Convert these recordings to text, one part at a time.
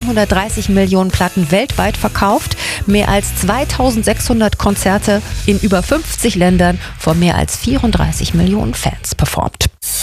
130 Millionen Platten weltweit verkauft, mehr als 2600 Konzerte in über 50 Ländern vor mehr als 34 Millionen Fans performt.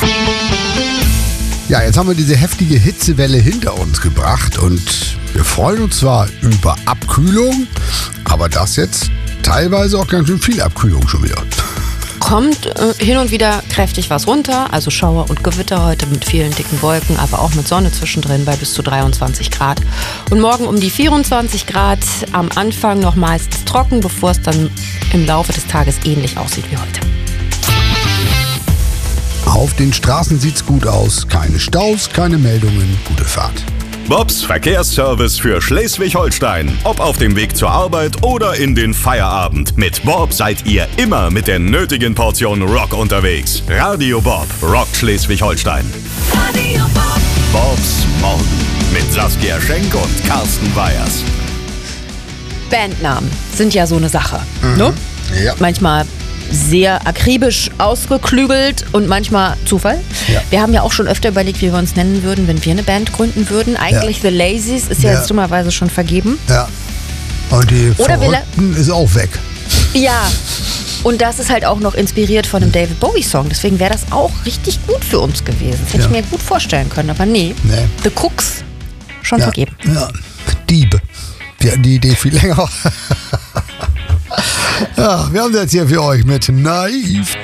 Ja, jetzt haben wir diese heftige Hitzewelle hinter uns gebracht und wir freuen uns zwar über Abkühlung, aber das jetzt teilweise auch ganz schön viel Abkühlung schon wieder. Kommt hin und wieder kräftig was runter, also Schauer und Gewitter heute mit vielen dicken Wolken, aber auch mit Sonne zwischendrin bei bis zu 23 Grad. Und morgen um die 24 Grad, am Anfang noch meistens trocken, bevor es dann im Laufe des Tages ähnlich aussieht wie heute. Auf den Straßen sieht's gut aus, keine Staus, keine Meldungen, gute Fahrt. Bobs Verkehrsservice für Schleswig-Holstein. Ob auf dem Weg zur Arbeit oder in den Feierabend. Mit Bob seid ihr immer mit der nötigen Portion Rock unterwegs. Radio Bob rockt Schleswig-Holstein. Radio Bob. Bobs Morgen mit Saskia Schenk und Carsten Weyers. Bandnamen sind ja so eine Sache. Ne? Ja. Manchmal sehr akribisch ausgeklügelt und manchmal Zufall. Ja. Wir haben ja auch schon öfter überlegt, wie wir uns nennen würden, wenn wir eine Band gründen würden. Eigentlich The Lazies ist ja jetzt dummerweise schon vergeben. Ja. Und die Oder Verrückten ist auch weg. Ja. Und das ist halt auch noch inspiriert von einem David Bowie-Song. Deswegen wäre das auch richtig gut für uns gewesen. Das hätte ich mir gut vorstellen können. Aber nee. The Cooks schon vergeben. Ja. Diebe. Wir hatten die Idee viel länger. Ja, wir haben das jetzt hier für euch mit Naiv.